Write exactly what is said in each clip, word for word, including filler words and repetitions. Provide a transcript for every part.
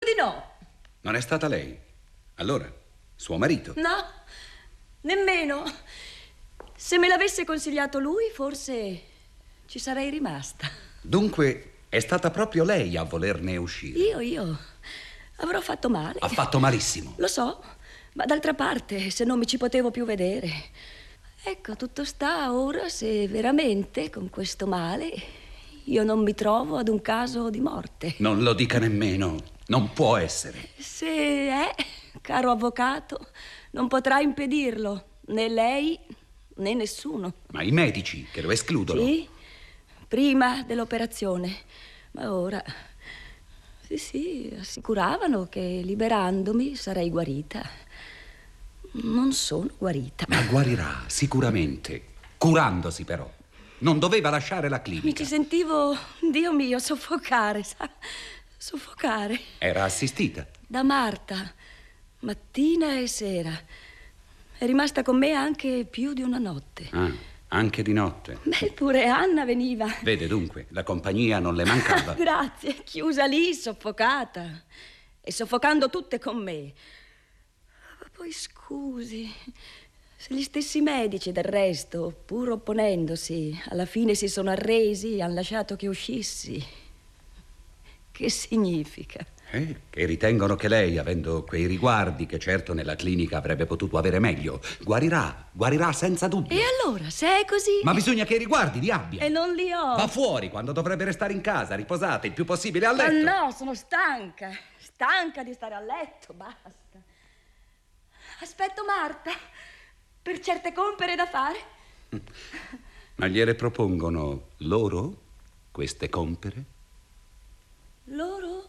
di no. Non è stata lei? Allora, suo marito? No, nemmeno. Se me l'avesse consigliato lui, forse ci sarei rimasta. Dunque, è stata proprio lei a volerne uscire? Io, io. Avrò fatto male. Ha fatto malissimo. Lo so, ma d'altra parte, se non mi ci potevo più vedere. Ecco, tutto sta ora se veramente, con questo male, io non mi trovo ad un caso di morte. Non lo dica nemmeno. Non può essere. Se è, caro avvocato, non potrà impedirlo. Né lei, né nessuno. Ma i medici che lo escludono? Sì, prima dell'operazione. Ma ora... Sì, sì, assicuravano che liberandomi sarei guarita. Non sono guarita. Ma guarirà, sicuramente. Curandosi, però. Non doveva lasciare la clinica. Mi ci sentivo, Dio mio, soffocare, sa? Soffocare. Era assistita? Da Marta, mattina e sera. È rimasta con me anche più di una notte. Ah, anche di notte. Beh, pure Anna veniva. Vede dunque, la compagnia non le mancava. Grazie, chiusa lì, soffocata. E soffocando tutte con me. Ma poi scusi, se gli stessi medici del resto, pur opponendosi, alla fine si sono arresi e hanno lasciato che uscissi. Che significa? Eh, che ritengono che lei, avendo quei riguardi che certo nella clinica avrebbe potuto avere meglio, guarirà, guarirà senza dubbio. E allora, se è così... Ma bisogna che i riguardi li abbia. E non li ho. Va fuori quando dovrebbe restare in casa, riposata il più possibile a letto. Ma no, sono stanca. Stanca di stare a letto, basta. Aspetto Marta per certe compere da fare. Ma gliele propongono loro queste compere? Loro?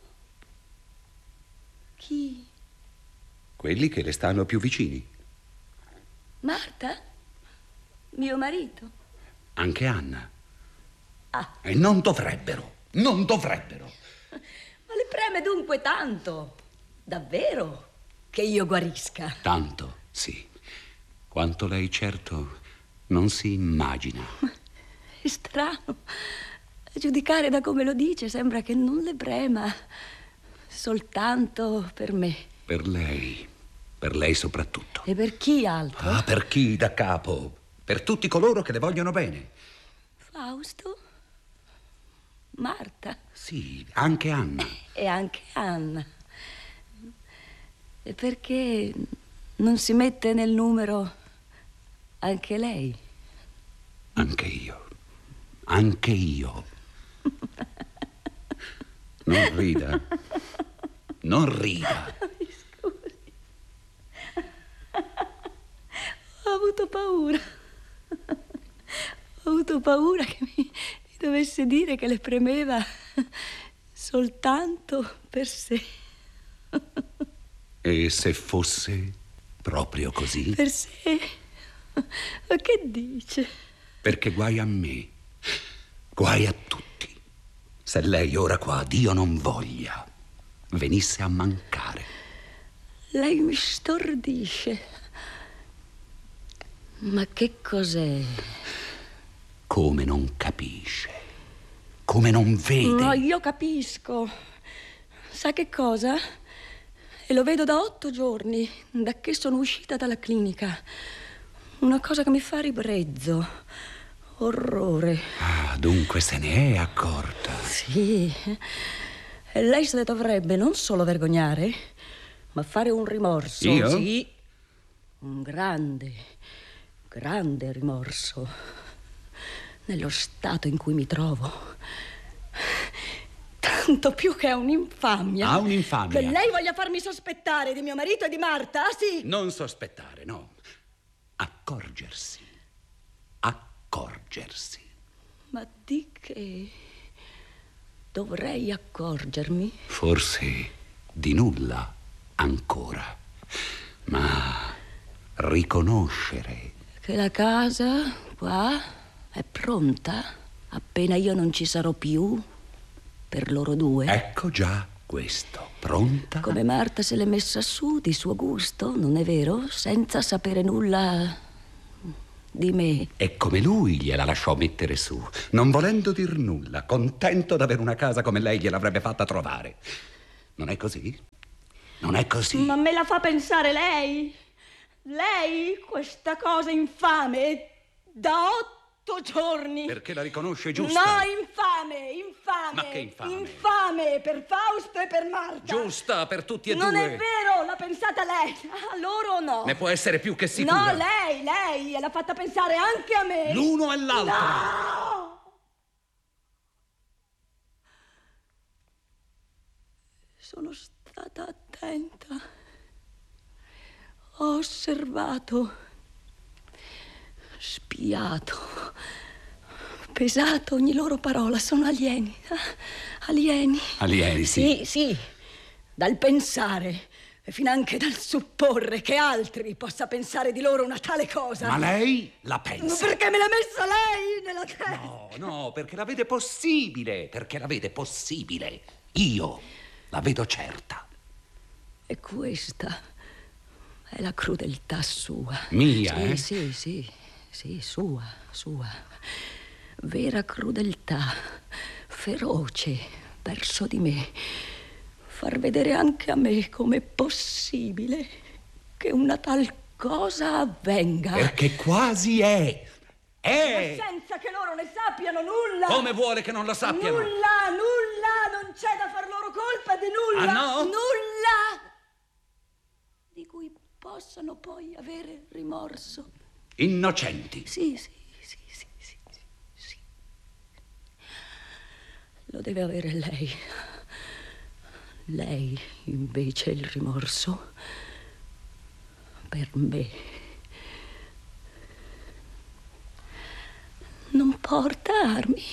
Chi? Quelli che le stanno più vicini. Marta? Mio marito? Anche Anna. Ah. E non dovrebbero, non dovrebbero. Ma le preme dunque tanto, davvero, che io guarisca? Tanto, sì. Quanto lei certo non si immagina. È strano. A giudicare da come lo dice, sembra che non le prema soltanto per me. Per lei, per lei soprattutto. E per chi altro? Ah, per chi da capo? Per tutti coloro che le vogliono bene. Fausto? Marta? Sì, anche Anna. E anche Anna. E perché non si mette nel numero anche lei? Anche io. Anche io. Non rida. Non rida. Mi scusi. Ho avuto paura. Ho avuto paura che mi, mi dovesse dire che le premeva soltanto per sé. E se fosse proprio così? Per sé? Ma che dice? Perché guai a me, guai a tutti. Se lei ora qua, Dio non voglia, venisse a mancare. Lei mi stordisce. Ma che cos'è? Come non capisce, come non vede. No, io capisco. Sa che cosa? E lo vedo da otto giorni, da che sono uscita dalla clinica. Una cosa che mi fa ribrezzo. Orrore. Ah, dunque se ne è accorta. Sì. E lei se ne dovrebbe non solo vergognare, ma fare un rimorso. Io? Sì. Un grande, grande rimorso. Nello stato in cui mi trovo. Tanto più che è un'infamia. Ah, un'infamia. Che lei voglia farmi sospettare di mio marito e di Marta, ah sì? Non sospettare, no. Accorgersi. Accorgersi. Ma di che dovrei accorgermi? Forse di nulla ancora. Ma riconoscere. Che la casa qua è pronta appena io non ci sarò più per loro due. Ecco già questo, pronta? Come Marta se l'è messa su di suo gusto, non è vero? Senza sapere nulla di me. E come lui gliela lasciò mettere su, non volendo dir nulla, contento d'avere una casa come lei gliel'avrebbe fatta trovare. Non è così? Non è così? Ma me la fa pensare lei? Lei, questa cosa infame, da otto giorni. Perché la riconosce giusta? No, infame, infame. Ma che infame? Infame per Fausto e per Marta. Giusta per tutti e non due. Non è vero, l'ha pensata lei. A loro no. Ne può essere più che sicura. No, lei, lei, l'ha fatta pensare anche a me. L'uno e l'altro. No! Sono stata attenta. Ho osservato, spiato, pesato ogni loro parola. Sono alieni. Alieni. Alieni, sì. Sì, sì. Dal pensare e finanche dal supporre che altri possa pensare di loro una tale cosa. Ma lei la pensa. Perché me l'ha messa lei nella testa? No, no, perché la vede possibile. Perché la vede possibile. Io la vedo certa. E questa è la crudeltà sua. Mia, sì, eh? Sì, sì, sì, sua, sua. Vera crudeltà, feroce verso di me. Far vedere anche a me com'è possibile che una tal cosa avvenga. Perché quasi è. È. Ma senza che loro ne sappiano nulla. Come vuole che non lo sappiano? Nulla, nulla, non c'è da far loro colpa di nulla. Ah, no? Nulla. Di cui possano poi avere rimorso. Innocenti. Sì, sì, sì, sì, sì, sì. Lo deve avere lei. Lei, invece, il rimorso per me. Non porta armi.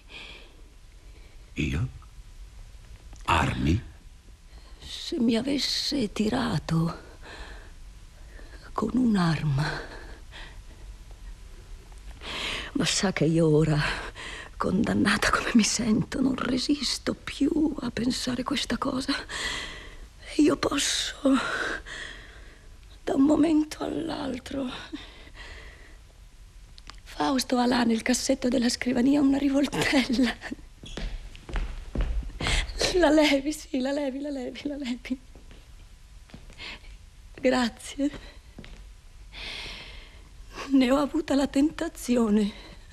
Io? Armi? Se mi avesse tirato con un'arma. Ma sa che io ora, condannata come mi sento, non resisto più a pensare questa cosa. Io posso, da un momento all'altro. Fausto ha là nel cassetto della scrivania una rivoltella. La levi, sì, la levi, la levi, la levi. Grazie. Ne ho avuta la tentazione.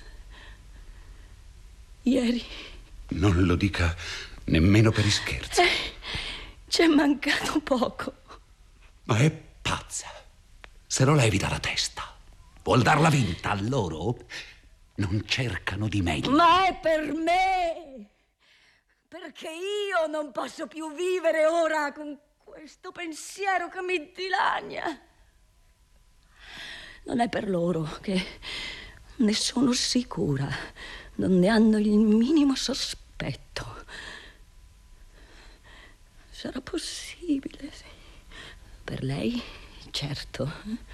Ieri. Non lo dica nemmeno per ischerzo. Eh, c'è mancato poco. Ma è pazza. Se lo levi dalla testa. Vuol darla vinta a loro? Non cercano di meglio. Ma è per me. Perché io non posso più vivere ora con questo pensiero che mi dilania. Non è per loro, che ne sono sicura. Non ne hanno il minimo sospetto. Sarà possibile, sì. Per lei, certo.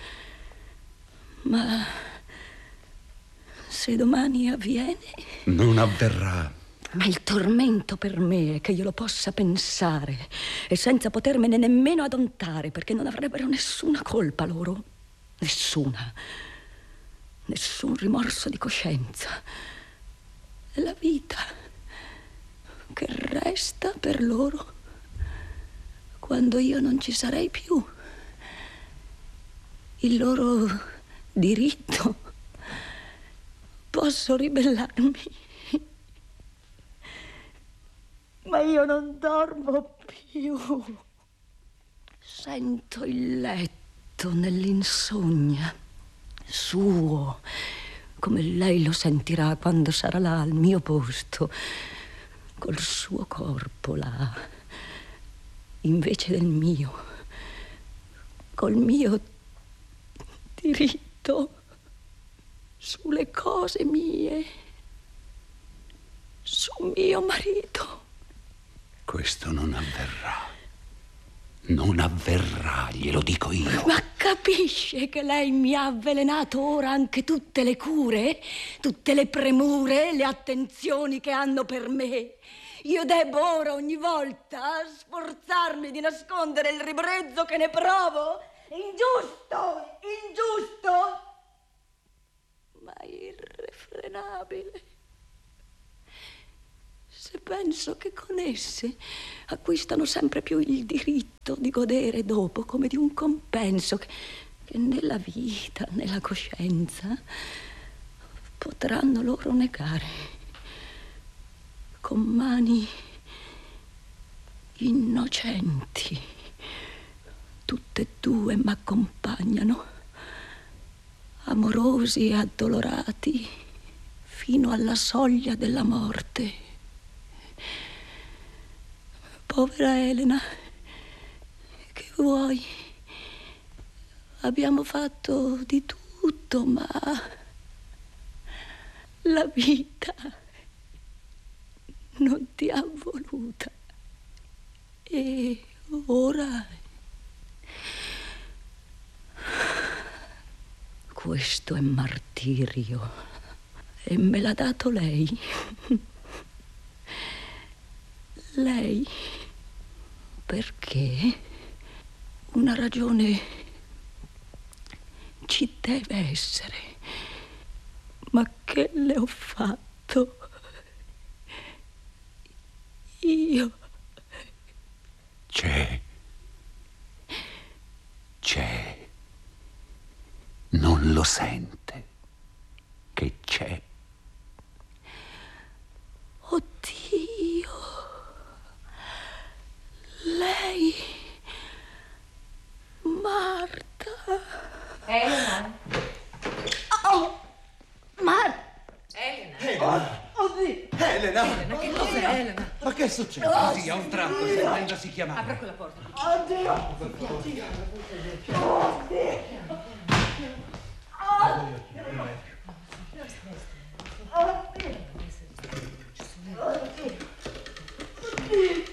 Ma se domani avviene... Non avverrà. Ma il tormento per me è che io lo possa pensare e senza potermene nemmeno adontare, perché non avrebbero nessuna colpa loro. Nessuna. Nessun rimorso di coscienza. E la vita che resta per loro quando io non ci sarei più. Il loro diritto. Posso ribellarmi. Ma io non dormo più. Sento il letto nell'insonnia suo, come lei lo sentirà quando sarà là al mio posto, col suo corpo là, invece del mio, col mio diritto sulle cose mie, su mio marito. Questo non avverrà. Non avverrà, glielo dico io. Ma capisce che lei mi ha avvelenato ora anche tutte le cure, tutte le premure, le attenzioni che hanno per me? Io debbo ora ogni volta sforzarmi di nascondere il ribrezzo che ne provo? Ingiusto, ingiusto, ma irrefrenabile. se penso che con esse acquistano sempre più il diritto di godere dopo come di un compenso che, che né la vita né la coscienza potranno loro negare. Con mani innocenti, tutte e due m'accompagnano, amorosi e addolorati, fino alla soglia della morte. Povera Elena, che vuoi? Abbiamo fatto di tutto, ma la vita non ti ha voluta. E ora questo è martirio e me l'ha dato lei. Lei, perché una ragione ci deve essere, ma che le ho fatto io? C'è, c'è, non lo sente che c'è. Oddio, lei, Marta. Elena. Oh, Marta. Elena. Elena. Oddio. Elena. Elena, che cos'è, Elena? Ma che è successo? Oh, Sì, a un tratto, sentendosi chiamare. Apra quella porta. Oddio. Oddio. Oddio. Oddio.